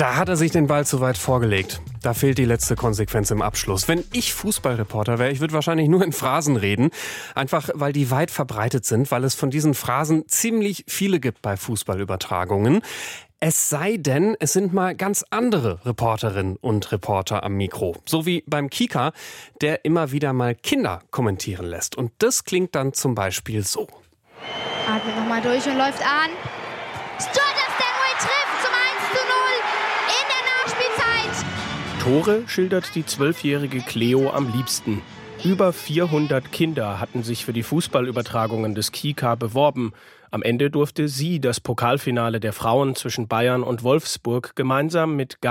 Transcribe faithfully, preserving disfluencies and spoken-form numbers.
Da hat er sich den Ball zu weit vorgelegt. Da fehlt die letzte Konsequenz im Abschluss. Wenn ich Fußballreporter wäre, ich würde wahrscheinlich nur in Phrasen reden. Einfach, weil die weit verbreitet sind, weil es von diesen Phrasen ziemlich viele gibt bei Fußballübertragungen. Es sei denn, es sind mal ganz andere Reporterinnen und Reporter am Mikro. So wie beim Kika, der immer wieder mal Kinder kommentieren lässt. Und das klingt dann zum Beispiel so. Atmet nochmal durch und läuft an. Stuart Stanway trifft zum eins zu null in der Nachspielzeit. Tore schildert die zwölfjährige Cleo am liebsten. Über vierhundert Kinder hatten sich für die Fußballübertragungen des Kika beworben. Am Ende durfte sie das Pokalfinale der Frauen zwischen Bayern und Wolfsburg gemeinsam mit